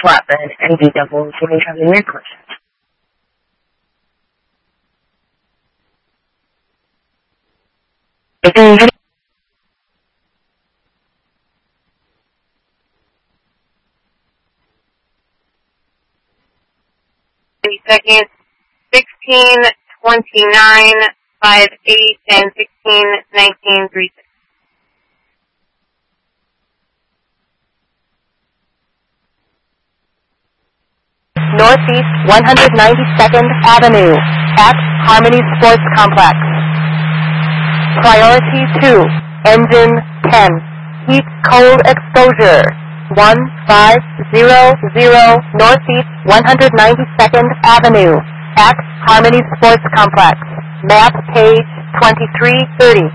flatbed, and VW for each other necklaces. But then 30 seconds, 16, 29, 5, 8, and 16, 19, 3, 6. Northeast 192nd Avenue at Harmony Sports Complex. Priority 2, engine 10, heat cold exposure, 1500 Northeast 192nd Avenue at Harmony Sports Complex. Map page 2330.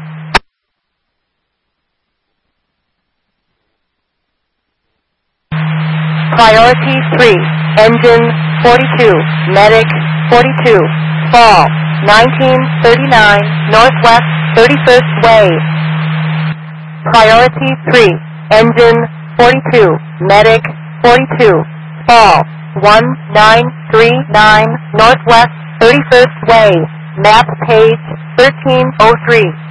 Priority 3, engine 42, medic 42, fall 1939 Northwest 31st Way. Priority 3, engine 42, medic 42, fall 1939 Northwest 31st Way. Map page 1303.